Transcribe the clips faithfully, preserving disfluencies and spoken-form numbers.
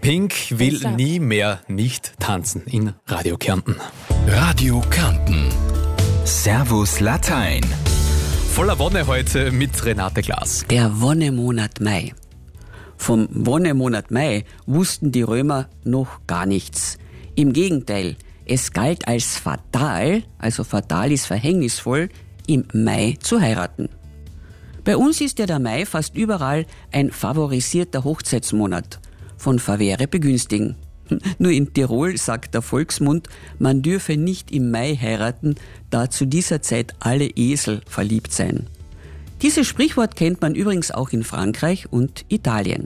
Pink will nie mehr nicht tanzen in Radio Kärnten. Radio Kärnten. Servus Latein. Voller Wonne heute mit Renate Glas. Der Wonnemonat Mai. Vom Wonnemonat Mai wussten die Römer noch gar nichts. Im Gegenteil, es galt als fatal, also fatal ist verhängnisvoll, im Mai zu heiraten. Bei uns ist ja der Mai fast überall ein favorisierter Hochzeitsmonat, von Favere begünstigen. Nur in Tirol sagt der Volksmund, man dürfe nicht im Mai heiraten, da zu dieser Zeit alle Esel verliebt seien. Dieses Sprichwort kennt man übrigens auch in Frankreich und Italien.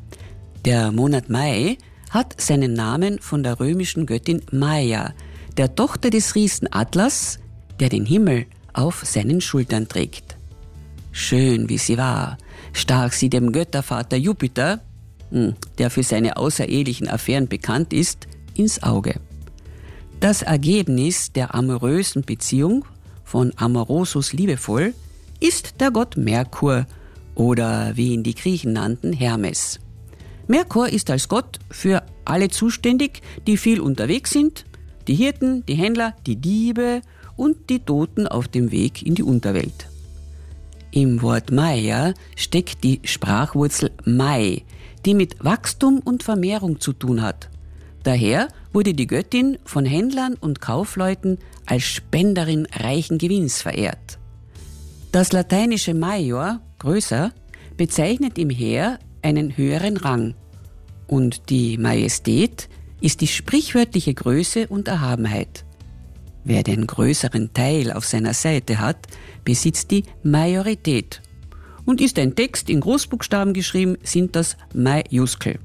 Der Monat Mai hat seinen Namen von der römischen Göttin Maia, der Tochter des Riesen Atlas, der den Himmel auf seinen Schultern trägt. Schön wie sie war, stach sie dem Göttervater Jupiter, der für seine außerehelichen Affären bekannt ist, ins Auge. Das Ergebnis der amorösen Beziehung, von Amorosus liebevoll, ist der Gott Merkur oder wie ihn die Griechen nannten, Hermes. Merkur ist als Gott für alle zuständig, die viel unterwegs sind, die Hirten, die Händler, die Diebe und die Toten auf dem Weg in die Unterwelt. Im Wort Maia steckt die Sprachwurzel Mai, die mit Wachstum und Vermehrung zu tun hat. Daher wurde die Göttin von Händlern und Kaufleuten als Spenderin reichen Gewinns verehrt. Das lateinische Major, größer, bezeichnet im Heer einen höheren Rang. Und die Majestät ist die sprichwörtliche Größe und Erhabenheit. Wer den größeren Teil auf seiner Seite hat, besitzt die Majorität. Und ist ein Text in Großbuchstaben geschrieben, sind das Maiuskel.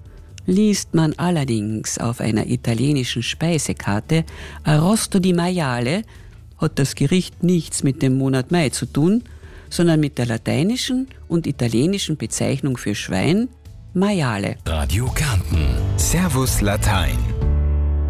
Liest man allerdings auf einer italienischen Speisekarte Arrosto di Maiale, hat das Gericht nichts mit dem Monat Mai zu tun, sondern mit der lateinischen und italienischen Bezeichnung für Schwein, Maiale. Radio Kärnten. Servus Latein.